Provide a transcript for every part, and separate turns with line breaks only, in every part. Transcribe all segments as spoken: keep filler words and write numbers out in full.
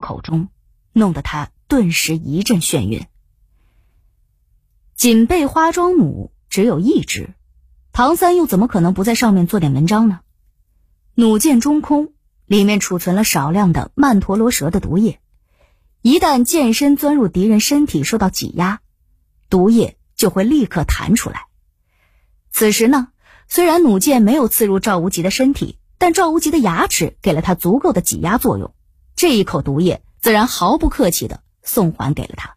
口中，弄得他顿时一阵眩晕。锦被花妆弩只有一只，唐三又怎么可能不在上面做点文章呢？弩箭中空，里面储存了少量的曼陀罗蛇的毒液，一旦箭身钻入敌人身体受到挤压，毒液就会立刻弹出来。此时呢，虽然弩箭没有刺入赵无极的身体，但赵无极的牙齿给了他足够的挤压作用，这一口毒液自然毫不客气地送还给了他。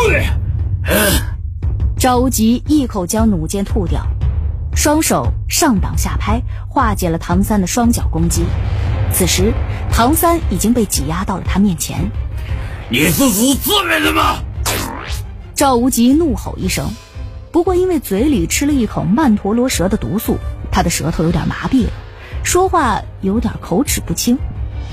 赵无极一口将弩箭吐掉，双手上挡下拍，化解了唐三的双脚攻击。此时唐三已经被挤压到了他面前。
你是死自愿的吗？
赵无极怒吼一声，不过因为嘴里吃了一口曼陀罗蛇的毒素，他的舌头有点麻痹了，说话有点口齿不清。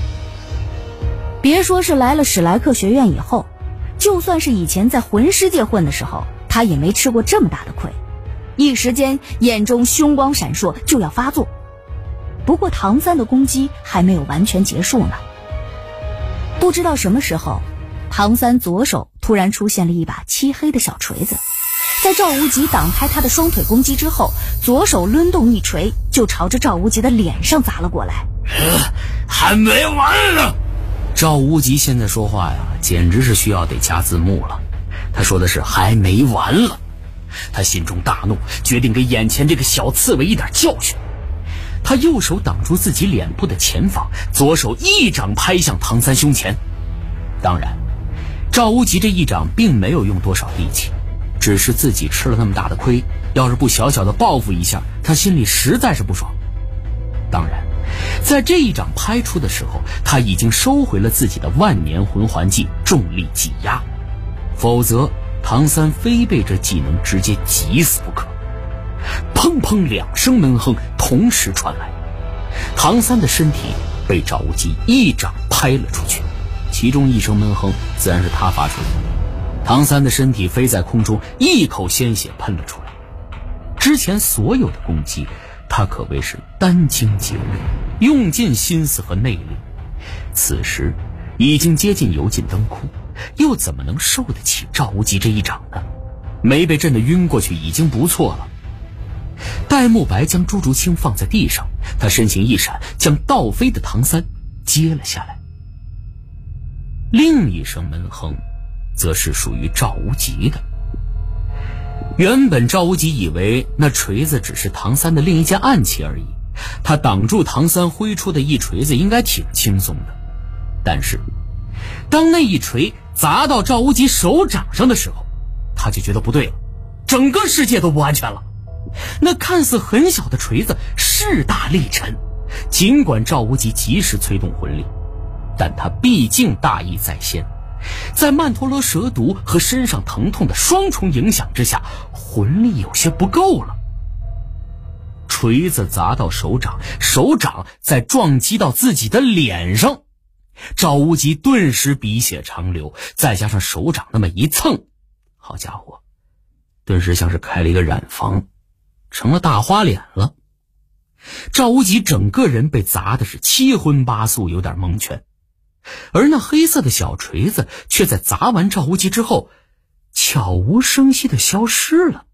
别说是来了史莱克学院以后，就算是以前在魂师界混的时候，他也没吃过这么大的亏，一时间眼中凶光闪烁，就要发作。不过唐三的攻击还没有完全结束呢。不知道什么时候，唐三左手突然出现了一把漆黑的小锤子，在赵无极挡开他的双腿攻击之后，左手抡动一锤就朝着赵无极的脸上砸了过来。
还没完呢！
赵无极现在说话呀，简直是需要得加字幕了。他说的是还没完了。他心中大怒，决定给眼前这个小刺猬一点教训。他右手挡住自己脸部的前方，左手一掌拍向唐三胸前。当然，赵无极这一掌并没有用多少力气，只是自己吃了那么大的亏，要是不小小的报复一下，他心里实在是不爽。当然，在这一掌拍出的时候，他已经收回了自己的万年魂环技重力挤压，否则唐三非被这技能直接挤死不可。砰砰两声闷哼同时传来，唐三的身体被赵无极一掌拍了出去，其中一声闷哼自然是他发出的。唐三的身体飞在空中，一口鲜血喷了出来。之前所有的攻击他可谓是殚精竭虑，用尽心思和内力，此时已经接近油尽灯枯，又怎么能受得起赵无极这一掌呢？没被震得晕过去已经不错了。戴沐白将朱竹清放在地上，他身形一闪，将倒飞的唐三接了下来。另一声闷哼则是属于赵无极的。原本赵无极以为那锤子只是唐三的另一件暗器而已，他挡住唐三挥出的一锤子应该挺轻松的。但是当那一锤砸到赵无极手掌上的时候，他就觉得不对了，整个世界都不安全了。那看似很小的锤子势大力沉，尽管赵无极及时催动魂力，但他毕竟大义在先，在曼陀罗蛇毒和身上疼痛的双重影响之下，魂力有些不够了。锤子砸到手掌，手掌再撞击到自己的脸上，赵无极顿时鼻血长流，再加上手掌那么一蹭，好家伙，顿时像是开了一个染房，成了大花脸了。赵无极整个人被砸的是七荤八素，有点蒙圈，而那黑色的小锤子却在砸完赵无极之后悄无声息地消失了。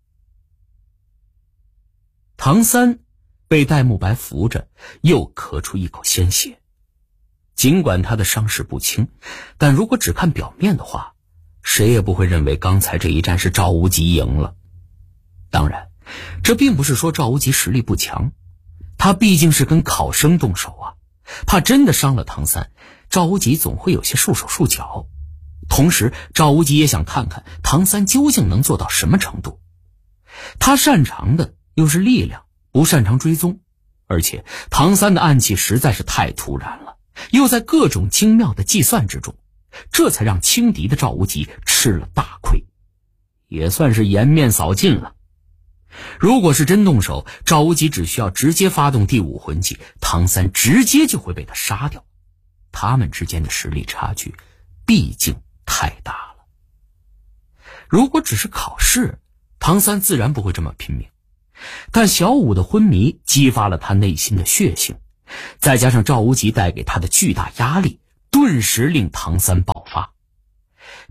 唐三被戴沐白扶着，又咳出一口鲜血。尽管他的伤势不轻，但如果只看表面的话，谁也不会认为刚才这一战是赵无极赢了。当然，这并不是说赵无极实力不强，他毕竟是跟考生动手啊，怕真的伤了唐三，赵无极总会有些束手束脚。同时赵无极也想看看唐三究竟能做到什么程度。他擅长的又是力量，不擅长追踪，而且唐三的暗器实在是太突然了，又在各种精妙的计算之中，这才让轻敌的赵无极吃了大亏，也算是颜面扫尽了。如果是真动手，赵无极只需要直接发动第五魂技，唐三直接就会被他杀掉。他们之间的实力差距毕竟太大了。如果只是考试，唐三自然不会这么拼命，但小五的昏迷激发了他内心的血性，再加上赵无极带给他的巨大压力，顿时令唐三爆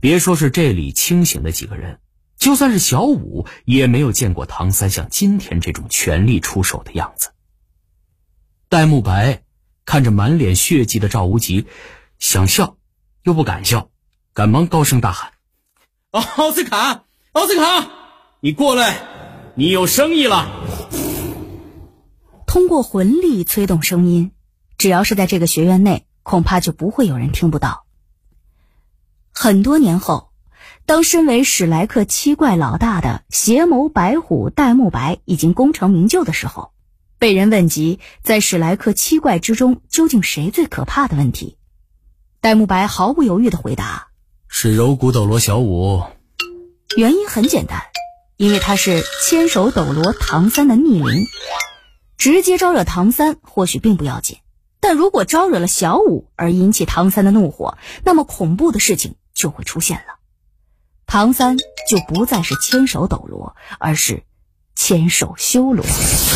别说是这里清醒的几个人，就算是小五也没有见过唐三像今天这种全力出手的样子。戴沐白看着满脸血迹的赵无极，想笑又不敢笑，赶忙高声大喊：奥斯卡，奥斯卡，你过来，你有生意了。
通过魂力催动声音，只要是在这个学院内，恐怕就不会有人听不到。很多年后，当身为史莱克七怪老大的邪眸白虎戴沐白已经功成名就的时候，被人问及在史莱克七怪之中究竟谁最可怕的问题，戴沐白毫不犹豫地回答：
是柔骨斗罗小五。
原因很简单，因为他是千手斗罗唐三的逆鳞，直接招惹唐三或许并不要紧，但如果招惹了小五而引起唐三的怒火，那么恐怖的事情就会出现了。唐三就不再是千手斗罗，而是千手修罗。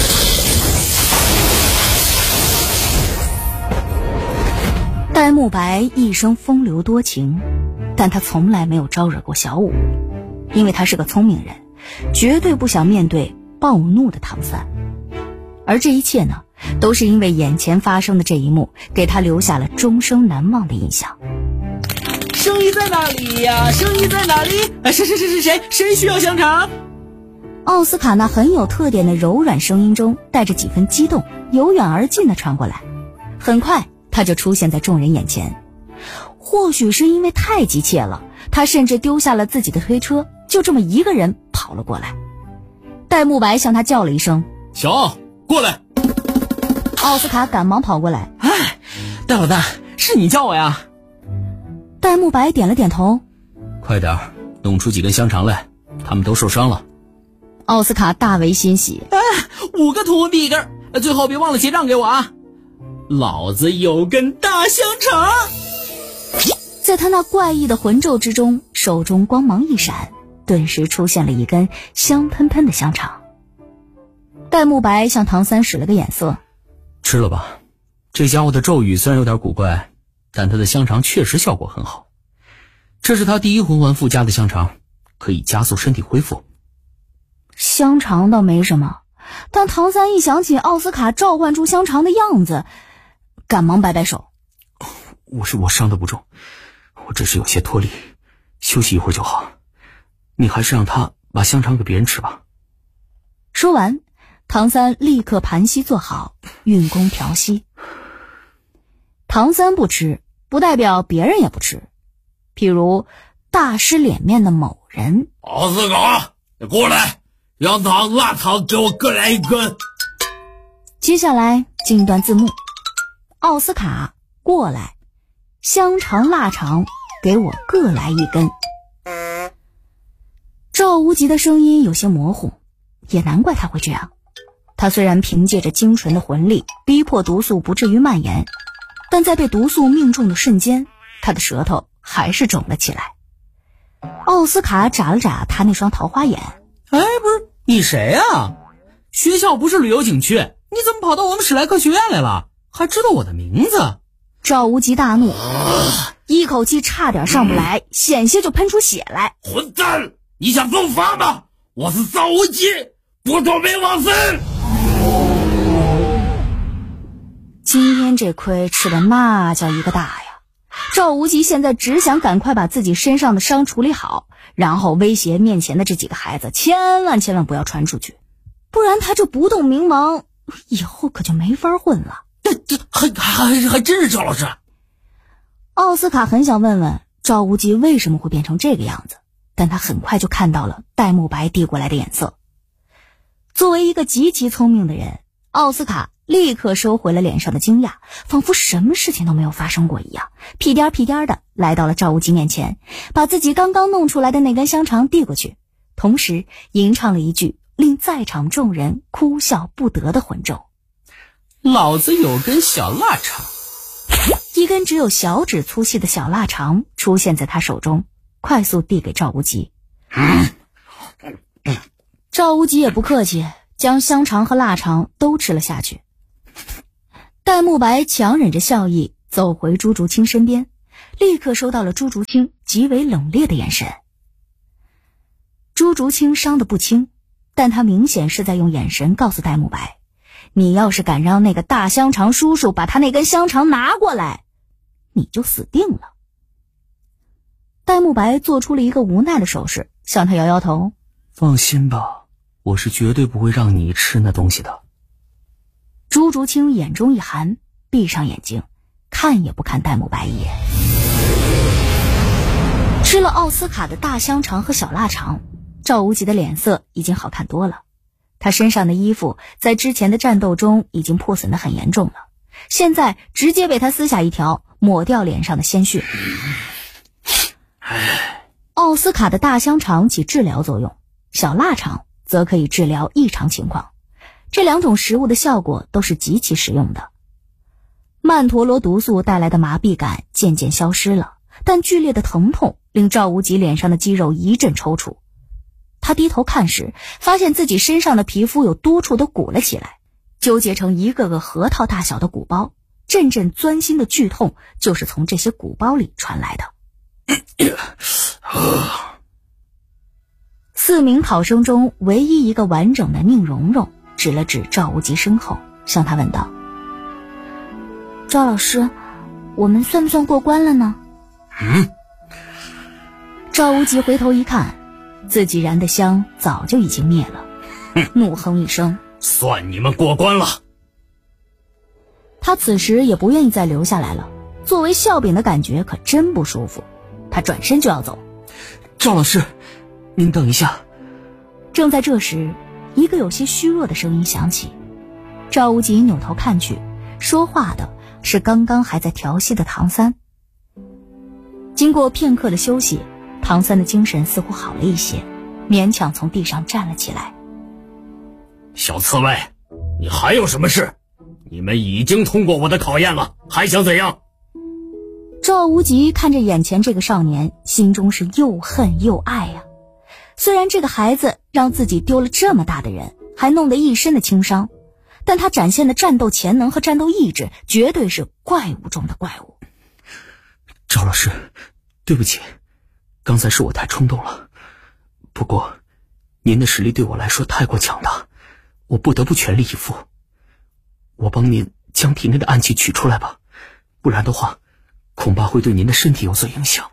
戴沐白一生风流多情，但他从来没有招惹过小五，因为他是个聪明人，绝对不想面对暴怒的唐三。而这一切呢，都是因为眼前发生的这一幕给他留下了终生难忘的印象。
生意在哪里呀？生意在哪里？谁谁谁谁谁谁需要香肠？
奥斯卡那很有特点的柔软声音中带着几分激动，由远而近地传过来。很快他就出现在众人眼前。或许是因为太急切了，他甚至丢下了自己的推车，就这么一个人跑了过来。戴沐白向他叫了一声：
小奥，过来。
奥斯卡赶忙跑过来：
哎，戴老大，是你叫我呀？
戴沐白点了点头：
快点弄出几根香肠来，他们都受伤了。
奥斯卡大为欣喜：
哎，五个土地根，最后别忘了结账给我啊！老子有根大香肠。
在他那怪异的魂咒之中，手中光芒一闪，顿时出现了一根香喷喷的香肠。戴沐白向唐三使了个眼色：
吃了吧，这家伙的咒语虽然有点古怪，但他的香肠确实效果很好。这是他第一魂环附加的香肠，可以加速身体恢复。
香肠倒没什么，但唐三一想起奥斯卡召唤出香肠的样子，赶忙摆摆手：
我是我伤得不重，我只是有些脱力，休息一会儿就好。你还是让他把香肠给别人吃吧。
说完，唐三立刻盘膝坐好，运功调息。唐三不吃，不代表别人也不吃。譬如大失脸面的某人：
奥斯卡，你过来，让糖辣糖给我各来一根。
接下来进一段字幕：奥斯卡，过来，香肠腊肠给我各来一根。赵无极的声音有些模糊，也难怪他会这样。他虽然凭借着精纯的魂力逼迫毒素不至于蔓延，但在被毒素命中的瞬间，他的舌头还是肿了起来。奥斯卡眨了眨他那双桃花眼：
哎，不是你谁啊？学校不是旅游景区，你怎么跑到我们史莱克学院来了？还知道我的名字？
赵无极大怒，一口气差点上不来，险些就喷出血来。
混蛋，你想斗法吗？我是赵无极，不躲没往生。
今天这亏吃的那叫一个大呀！赵无极现在只想赶快把自己身上的伤处理好，然后威胁面前的这几个孩子千万千万不要传出去，不然他这不动明王以后可就没法混了。
这这还还还真是赵老师。
奥斯卡很想问问赵无极为什么会变成这个样子，但他很快就看到了戴沐白递过来的眼色。作为一个极其聪明的人，奥斯卡立刻收回了脸上的惊讶，仿佛什么事情都没有发生过一样，屁颠屁颠的来到了赵无极面前，把自己刚刚弄出来的那根香肠递过去，同时吟唱了一句令在场众人哭笑不得的魂咒：
老子有根小腊肠。
一根只有小指粗细的小腊肠出现在他手中，快速递给赵无极。赵无极也不客气，将香肠和腊肠都吃了下去。戴沐白强忍着笑意走回朱竹清身边， 立刻收到了朱竹清极为冷冽的眼神。朱竹清伤得不轻，但他明显是在用眼神告诉戴沐白，你要是敢让那个大香肠叔叔把他那根香肠拿过来，你就死定了。戴沐白做出了一个无奈的手势，向他摇摇头，
放心吧，我是绝对不会让你吃那东西的。
朱竹清眼中一寒，闭上眼睛，看也不看戴沐白一眼。吃了奥斯卡的大香肠和小腊肠，赵无极的脸色已经好看多了。他身上的衣服在之前的战斗中已经破损得很严重了，现在直接被他撕下一条，抹掉脸上的鲜血。奥斯卡的大香肠起治疗作用，小腊肠则可以治疗异常情况，这两种食物的效果都是极其实用的。曼陀罗毒素带来的麻痹感渐渐消失了，但剧烈的疼痛令赵无极脸上的肌肉一阵抽搐。他低头看时，发现自己身上的皮肤有多处都鼓了起来，纠结成一个个核桃大小的鼓包，阵阵钻心的剧痛就是从这些鼓包里传来的。四名考生中唯一一个完整的宁荣荣指了指赵无极身后，向他问道：赵老师，我们算不算过关了呢？
嗯。
赵无极回头一看，自己燃的香早就已经灭了，怒哼一声，
算你们过关了。
他此时也不愿意再留下来了，作为笑柄的感觉可真不舒服，他转身就要走。
赵老师，您等一下。
正在这时，一个有些虚弱的声音响起。赵无极扭头看去，说话的是刚刚还在调息的唐三。经过片刻的休息，唐三的精神似乎好了一些，勉强从地上站了起来。
小刺猬，你还有什么事？你们已经通过我的考验了，还想怎样？
赵无极看着眼前这个少年，心中是又恨又爱呀、啊。虽然这个孩子让自己丢了这么大的人，还弄得一身的轻伤，但他展现的战斗潜能和战斗意志绝对是怪物中的怪物。
赵老师，对不起，刚才是我太冲动了。不过您的实力对我来说太过强大，我不得不全力以赴。我帮您将体内的暗器取出来吧，不然的话恐怕会对您的身体有所影响。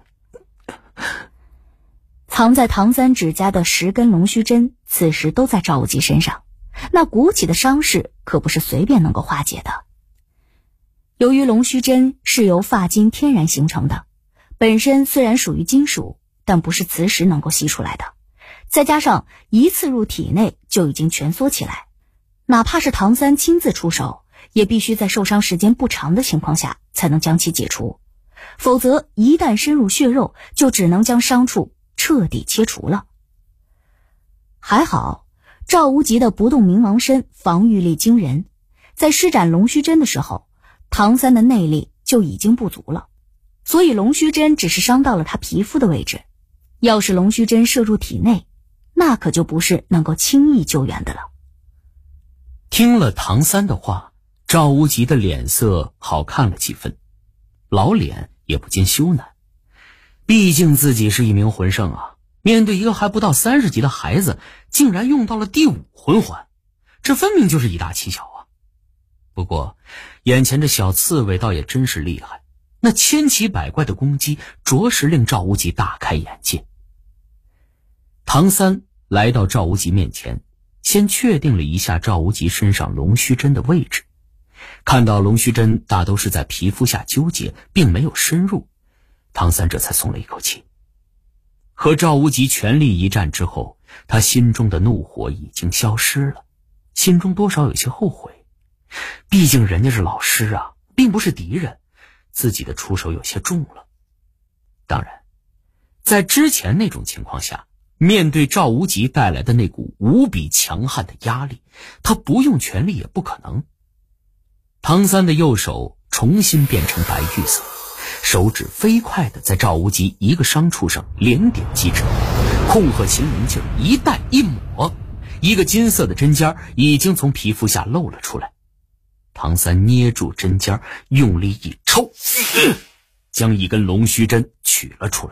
藏在唐三指甲的十根龙须针此时都在赵无极身上，那鼓起的伤势可不是随便能够化解的。由于龙须针是由发金天然形成的，本身虽然属于金属，但不是磁石能够吸出来的，再加上一次入体内就已经蜷缩起来，哪怕是唐三亲自出手，也必须在受伤时间不长的情况下才能将其解除，否则一旦深入血肉，就只能将伤处彻底切除了。还好赵无极的不动明王身防御力惊人，在施展龙须针的时候，唐三的内力就已经不足了，所以龙须针只是伤到了他皮肤的位置，要是龙须针射入体内，那可就不是能够轻易救援的了。
听了唐三的话，赵无极的脸色好看了几分，老脸也不禁羞赧。毕竟自己是一名魂圣啊，面对一个还不到三十级的孩子，竟然用到了第五魂环，这分明就是以大欺小啊。不过眼前这小刺猬倒也真是厉害，那千奇百怪的攻击着实令赵无极大开眼界。唐三来到赵无极面前，先确定了一下赵无极身上龙须针的位置，看到龙须针大都是在皮肤下纠结，并没有深入，唐三这才松了一口气。和赵无极全力一战之后，他心中的怒火已经消失了，心中多少有些后悔，毕竟人家是老师啊，并不是敌人，自己的出手有些重了。当然在之前那种情况下，面对赵无极带来的那股无比强悍的压力，他不用全力也不可能。唐三的右手重新变成白玉色，手指飞快地在赵无极一个伤处上连点击之，控鹤擒灵劲一带一抹，一个金色的针尖已经从皮肤下露了出来。唐三捏住针尖，用力一抽， 将一根龙须针取了出来。